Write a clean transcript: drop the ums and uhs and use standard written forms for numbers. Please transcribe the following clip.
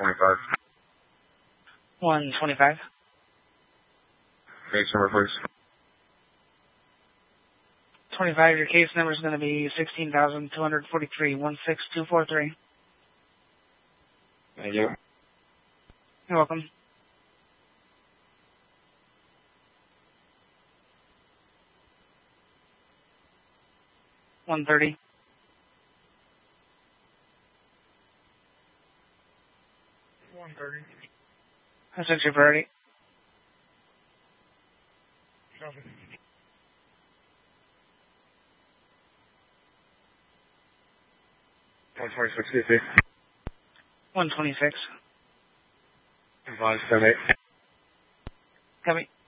125. 125. Case number, please. 25, your case number is going to be 16,243, 16243. Thank you. You're welcome. $130. $130. That's your priority. Copy. 126 DC. 126. Advise 78. Copy.